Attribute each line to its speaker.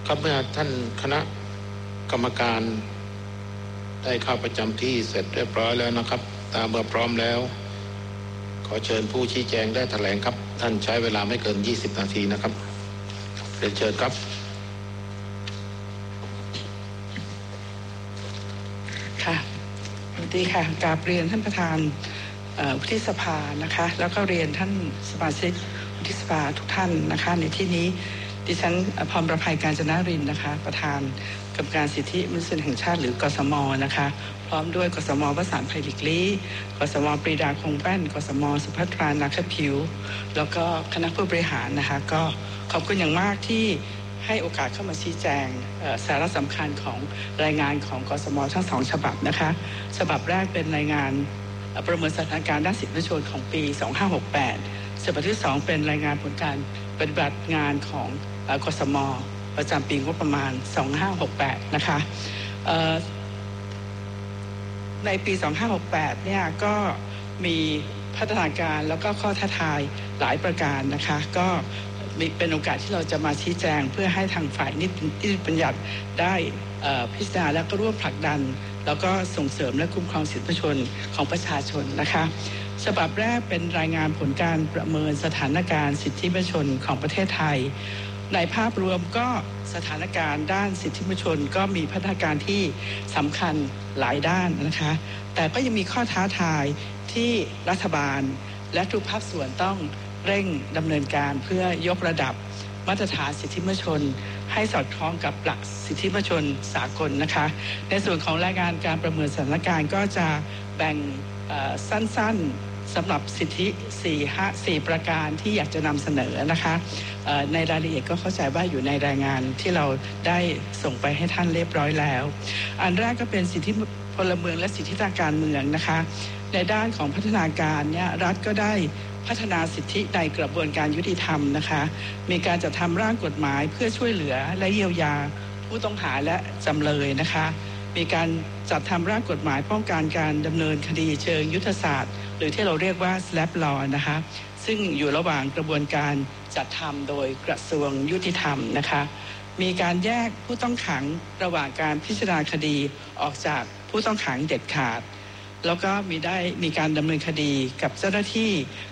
Speaker 1: ครับเมื่อท่านคณะกรรมการได้เข้าประจำที่เสร็จเรียบร้อยแล้วนะครับตามเมื่อพร้อมแล้วขอเชิญผู้ชี้แจงได้แถลงครับท่านใช้เวลาไม่เกิน20นาทีนะครับเรียนเชิญครับ
Speaker 2: ค่ะสวัสดีค่ะกราบเรียนท่านประธานวุฒิสภานะคะแล้วก็เรียนท่านสมาชิกวุฒิสภาทุกท่านนะคะในที่นี้ดิฉันพรประภัยกาญจนารินนะคะประธานกรรมการสิทธิมนุษยชนแห่งชาติหรือกสมนะคะพร้อมด้วยกสมวสันต์ไพลิกลี้กสมปรีดาคงแป้นกสมสุภัทรานาคผิวแล้วก็คณะผู้บริหารนะคะก็ขอบคุณอย่างมากที่ให้โอกาสเข้ามาชี้แจงสาระสำคัญของรายงานของกสมทั้ง2ฉบับนะคะฉบับแรกเป็นรายงานประเมินสถานการณ์ด้านสิทธิมนุษยชนของปี2568ฉบับที่2เป็นรายงานผลการปฏิบัติงานของกสมประจำปีงบประมาณ2568นะคะในปี2568เนี่ยก็มีพัฒนาการแล้วก็ข้อท้าทายหลายประการนะคะก็เป็นโอกาสที่เราจะมาชี้แจงเพื่อให้ทางฝ่ายนิติบัญญัติได้พิจารณาและก็ร่วมผลักดันแล้วก็ส่งเสริมและคุ้มครองสิทธิมนุษยชนของประชาชนนะคะฉบับแรกเป็นรายงานผลการประเมินสถานการณ์สิทธิมนุษยชนของประเทศไทยในภาพรวมก็สถานการณ์ด้านสิทธิมนุษยชนก็มีพัฒนาการที่สำคัญหลายด้านนะคะแต่ก็ยังมีข้อท้าทายที่รัฐบาลและทุกภาคส่วนต้องเร่งดำเนินการเพื่อยกระดับมาตรฐานสิทธิมนุษยชนให้สอดคล้องกับหลักสิทธิมนุษยชนสากลนะคะในส่วนของรายงานการประเมินสถานการณ์ก็จะแบ่งสั้นๆสำหรับสิทธิ4ประการที่อยากจะนำเสนอนะคะในรายละเอียดก็เข้าใจว่าอยู่ในรายงานที่เราได้ส่งไปให้ท่านเรียบร้อยแล้วอันแรกก็เป็นสิทธิพลเมืองและสิทธิทางการเมืองนะคะในด้านของพัฒนาการเนี่ยรัฐก็ได้พัฒนาสิทธิในกระบวนการยุติธรรมนะคะมีการจัดทำร่างกฎหมายเพื่อช่วยเหลือและเยียวยาผู้ต้องหาและจำเลยนะคะมีการจัดทำร่างกฎหมายป้องกันการดำเนินคดีเชิงยุทธศาสตร์หรือที่เราเรียกว่า SLAPP Law นะคะซึ่งอยู่ระหว่างกระบวนการจัดทำโดยกระทรวงยุติธรรมนะคะมีการแยกผู้ต้องขังระหว่างการพิจารณาคดีออกจากผู้ต้องขังเด็ดขาดแล้วก็มีการดำเนินคดีกับเจ้าหน้าที่